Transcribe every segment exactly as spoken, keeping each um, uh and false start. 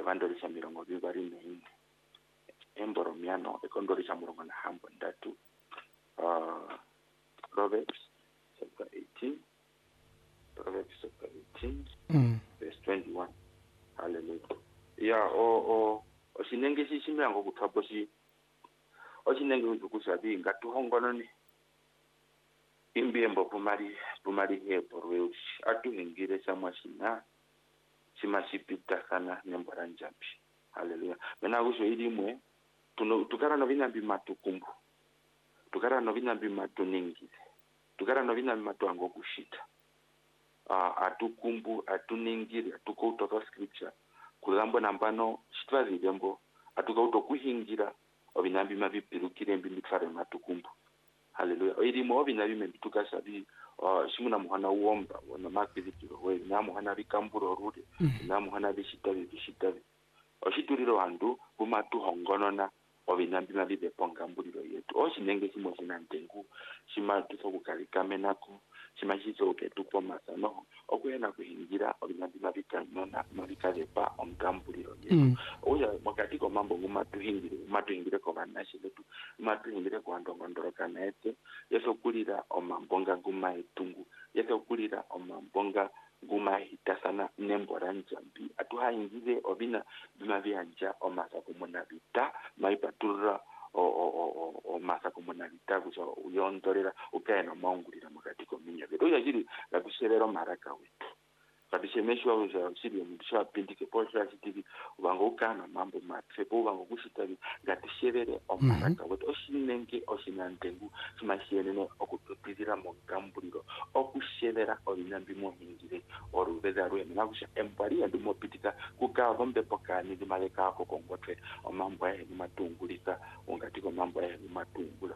evandolisha mirongo bibari neine emboromiano ekondolisha murongo na hambo ndatu uh, Proverbs chapter eighteen Proverbs chapter eighteen mm. verse twenty-one. Hallelujah. Ya o o oshinenge shishimirango kuthaboshi oshinenge uzukusabi ngatuhongononi imbiembo pumari pumari hepo rweushi atuhingire samwashina shimashipita sana nembora njambi. Hallelujah. Mena kusho ilimwe tukara no vinambi matukumbu tukara no vinambi matuningire tukara no vinambi matuango kushita uh, atukumbu atuningire atukautoka scripture kulambo nambano shitwazidembo atukauto kuhingira ovinambi mavipirukire mbi mitfare matukumbu. Hallelujah. Ilimo ovinambi membitukashabi uh, shimuna muhana uomba wana makizikiro we na muhana vikamburo rude mm. na muhana vishitavi vishitavi oshituriro handu bumatu hongonona ovinambi mavive pongambuliro yetu oshinenge shimo shinantengu shima tusokukalikame nako shima shisoke tupo masano okuyena kuhingira ovinambi mavikanona mavikavepa ongambuliro yetu mm. oya mwakatiko mambo ngumatuhingire umatuhingire ko banashi letu umatuhingire ko andongondoroka naete yeso kulira omambonga nguma etungu yeso kulira omambonga nguma hitasana nembora njambi atuhaingize obina bima vyanja omasa kumona vita maipatura o o o o masa kumona vita kuso uyondorera ukaena maungulira mukatiko minya vedo yajiri ngakusherero maraka wetu kadishemeshwa uza siri msha pindike posha sitiki ubango ukana mambo matsepo ubango kushitabi ngatisherere omaraka mm-hmm. wetu oshinenge oshinantengu simashienene okututizira mu gambuliro okusherera olinambi mohingire oruveza rwe nakusha empari andi mopitika kukava mbepo kani limaleka ako kongotwe omambo ya matungulika ongatiko mambo ya matungula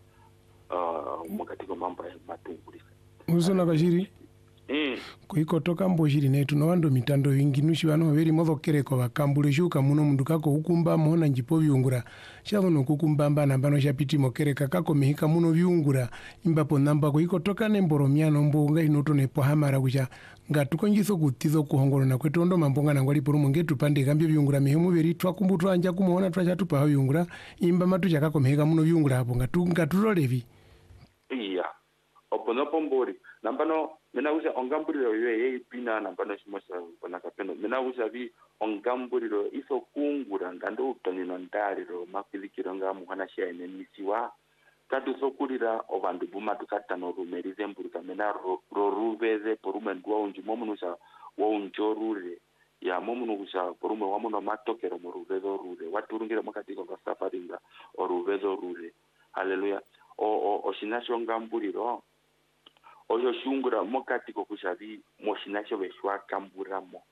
uh mukatiko mambo ya matungulika uzona kashiri Mm. Kuikotoka mboshiri netu no wando mitando wingi nushi bano beri movokereko bakambule shuka muno mundu kako hukumba mona njipo byungura shabono kukumbamba nambano shapiti mokereka kako mihika muno byungura imbapo namba kuikotoka nemboromiano mbonga inoto nepo hamara kucha ngatuko njiso kutizo kuhongolo na kwetu ndo mambonga nangwali porumo ngetu pande gambye byungura mihemu beri twakumbu twanja kumuona twachatu pa byungura imba matu chakako mihika muno byungura hapo ngatu ngaturolevi iya oponopo mbori nambano mina uza ongambuliro yeye yeye pina nambano shimosa kona kapendo mina uza vi ongambuliro iso kungura ngando utonino ndariro makilikiro ngamu hana shia enemisiwa katu sokulira obandu buma tukatano rumerize mburuka mina roruveze porume ndwa unji momunusa wa unjorure ya momunusa porume wamuno matokero moruvezo rure waturungira makatiko kwa safaringa oruvezo rure. Hallelujah. o o oshinasho ngambuliro oyo shungura mokati ko kushavi moshinasho beshwa kamburamo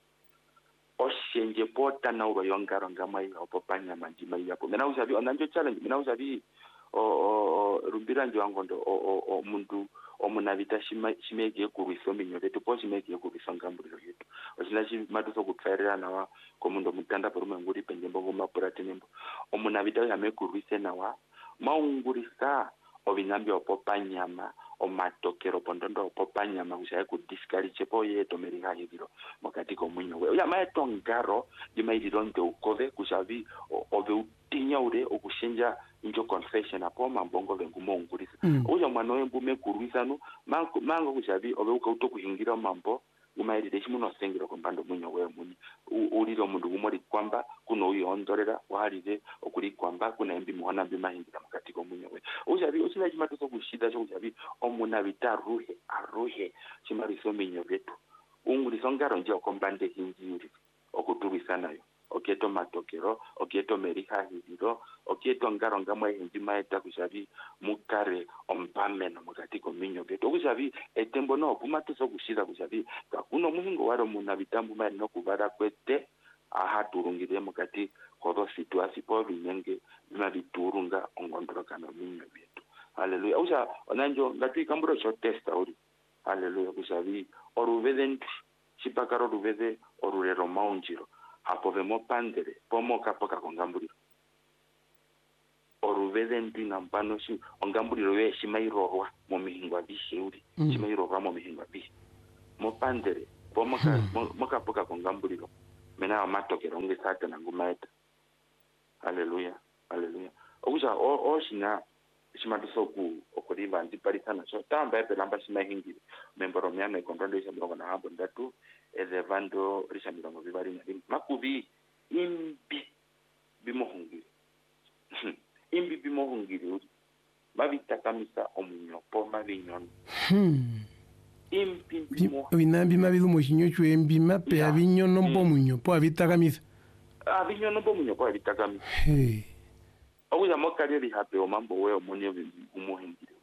oshenje pota na uro yongaro ngama ina opopanya manjima yapo mena ushavi onanjo challenge mena ushavi o o rumbira njo angondo o o o mundu omunavita shima shimege kuruso minyo vetu po shimege kuruso ngambuliro yetu oshinashi matuso kutsairira nawa komundo mutanda porume nguri penjembo ngoma puratenembo omunavita yame kuruise nawa maungurisa obinambi opopanyama omatokero pondondo opopanyama ushaye kudiscourage po yeto meriga yidiro mokati ko munyo we ya maeto ngaro dimaidiro nte ukove kushavi ove utinya ure okushenja injo confession apo mambongo bengumo ngurisa mm. uja mwana we mbume kuruisanu mango mango kushavi ove ukauto kuhingira mambo umaidire shimuno sengiro kombando munyo we muni uliro mundu umori kwamba kuno uyondorera wahalize okuri kwamba kuna embi muhana mbi mahingira mokati ko munyo we ujabi usina chimatuso kushida cyo ujabi omuna bitaruhe aruhe chimariso minyo betu unguri songaro nje okombande hinjiri okutubisa nayo oketo matokero oketo meriha hidiro oketo ngaro ngamwe hinji maeta kushabi mukare ompameno mokati ko minyo betu kushabi etembo no kumatuso kushida kushabi kakuno muhingo waro muna bitambu mali no kubara kwete aha turungire mukati kodo situasi po binyenge bima biturunga ongondoroka na minyo betu. Hallelujah. Usa onanjo ngati kamburo cho testa uri. Hallelujah. Kusavi oruveze nti shipakaro ruveze orurero maunjiro hapove mo pandere pomo kapoka kongambuliro oruveze nti nampano shi ongambuliro we shimairorwa mo mihingwa bishi uri mm. shimairorwa mo mihingwa bishi mo pandere pomo ka mm. mo kapoka kongambuliro mena matokero nge satana ngumaeta. Haleluya, haleluya. Okuja o o shina shimatusoku okuriba ndiparisana so tamba epe lamba shimahingire memboro myana ikondondo ishambirongo na hambo ndatu elevando rishambirongo vibari na makubi imbi bimohungire imbi bimohungire uri mabitakamisa omunyopo mabinyono hmm imbi bimo binambi mabidu moshinyo chwe embi mape Ya. abinyono Mm. mpomunyopo abitakamisa abinyono bomunyopo abitakamisa hey okuja mokali bihape omambo we omonyo bimohungire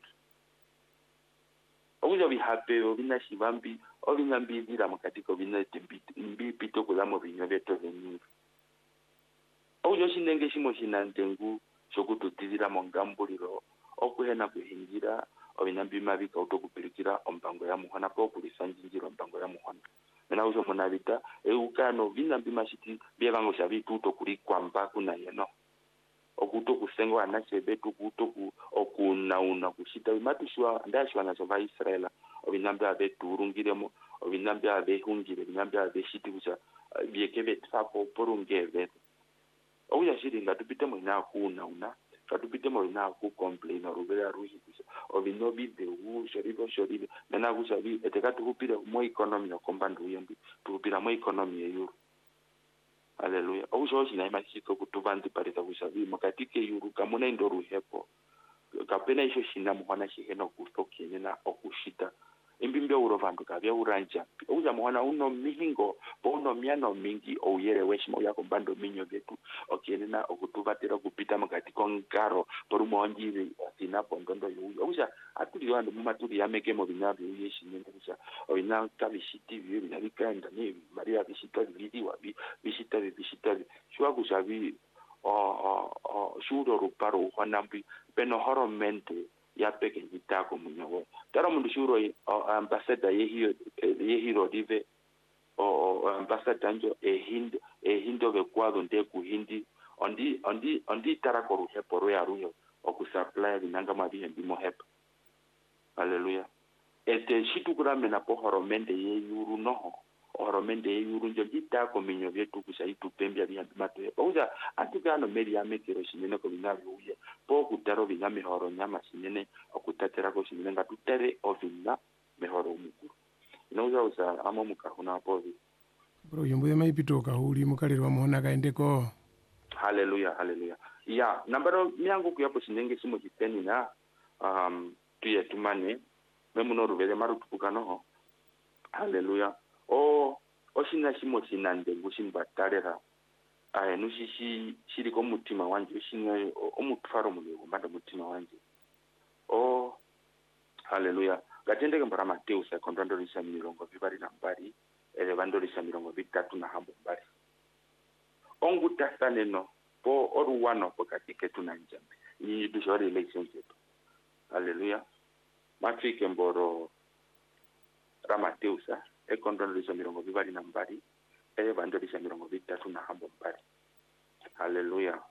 okuja bihape obina shibambi obina mbizira mukatiko bina timbi pito kulamo binyo beto benyingi okuja shinenge shimo shinantengu shokututizira mongambuliro okuhena kuhingira obina bimabika utokupirikira ombango ya muhona po kulisanjinjira ombango ya muhona mena uzo monabita eukano bina bimashiti byebango shabitu utokuli kwamba kuna yeno okuto kusengo anasebe tukuto okunauna kushita bimatushwa ndashwa nazo ba Israela obinambe abeturungiremo obinambe abehungire obinambe abeshiti kucha byekebe tsapo porungeve okuja shiringa tupite mo ina kunauna tupite mo ina ku complain orubera ruhi kucha obinobi de u shoribo shoribo mena kucha bi etekatu kupira mo economy okombandu yembi tupira mo economy eyo. Haleluya. Okujoji na imashiko kutubandi parita kusabi makatike yuru kamuna indoru hepo. Kapena isho shina muhana shiheno kustoki na okushita. Imbimbe urovandu kabya uranja. Okuja muhana uno mihingo po uno miano mingi oyere weshimo yako bando minyo betu. Okienena okutubatira kupita makatiko ngaro poru monjiri sina pondondo yuyo. Okuja atuli wandu mumaturi yameke mo binabi uyeshi nyende kuja. Oina kabishiti vyo binabikanda ni Maria bishita vidi wabi bishita bishita shwa kusabi o o shuro ruparo uhwanambi peno horomente ya peke njitako munyawo taro mundu shuro ambassador yehiyo yehiro dive o ambassador njo ehind ehindo bekwado nde kuhindi ondi ondi ondi tara ko ruhe poro ya ruyo okusupply binanga mabihe bimo hep. Haleluya. Ete shitu kurame na po horomente ye yuru noho oromende yuru njo jitako minyo vyetu kusaitu pembia bya mato ya pauza atukano meri ya mekero shinene ko binabi uye po kutaro binami horo nyama shinene okutatera ko shinene ngatutere ovina mehoro mukuru inauza uza amo mukahuna povi bro yombo ya maipito kahuli mukalirwa muhona kaendeko. Haleluya, haleluya. Ya nambaro miangu kuyapo shinenge simo jipeni na um tuye tumane memuno rubele maru tupukano. Haleluya. O oshina shimo shinande ngushimbatarera aye nushishi shiri ko mutima wanje shino omutfaro mulego mbanda mutima wanje. O haleluya. Gatendeke mbara Mateo sa kondondo lisa mirongo bibari na mbari ele bando lisa mirongo bitatu na hambo mbari. Ongu tasane no po oru wano po katike tunanjambe ni dushore relationship. Haleluya. Matrike mboro Ramateo sa e kondono lisa mirongo bibari na mbari ele bando lisa mirongo bitatu na hambo mbari. Haleluya.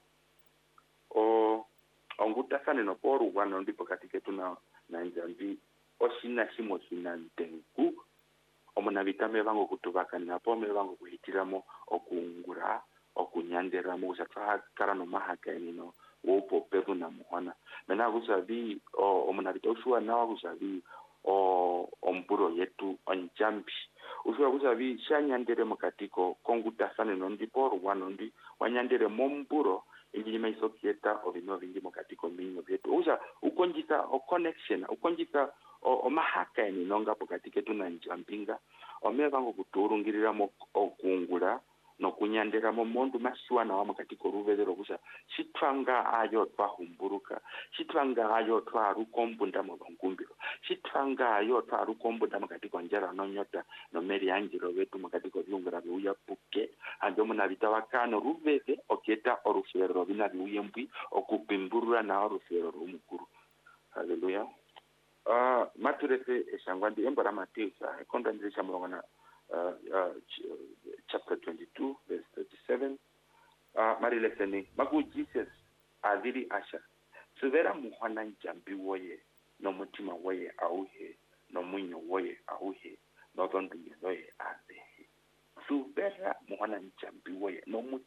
O ongu tasane no po oru wano ndipo katike tuna nanjambi oshina shimo shinantengu omuna bitame bango kutubaka na pome bango kuhitiramo okungura okunyanderamo usatwa karano mahaka enino wopo peru na muhana mena kusabi omuna bitoshua na kusabi o omburo yetu onjambi usura kusabi shanyandere makatiko konguta sana no ndipo rwano ndi wanyandere momburo injili maisokieta obino vingi makatiko minyo byetu usa ukonjita o connection ukonjita o mahaka eni nonga pokatike tunanjambinga omevango kuturungirira mo okungula no kunyandera mo mondu masiwana wa makatiko ruvedero kusa shitwanga ayo twahumburuka shitwanga ayo twarukombunda mo ngumbiro shitwanga ayo twarukombunda makatiko njara no nyota no meri anjiro wetu makatiko byungura bya puke ando muna bitawakano ruvede oketa orufero bina byuyembwi okupimburura na orufero rumukuru. Haleluya. Uh, maturete esangwandi embora Mateo sa kondandirisha mulongana uh, uh, chapter twenty-two verse thirty-seven uh, mari leseni magu Jesus adiri asha suvera muhana njambi woye no mutima woye auhe no munyo woye auhe no tondu yoye abehe suvera muhona njambi we no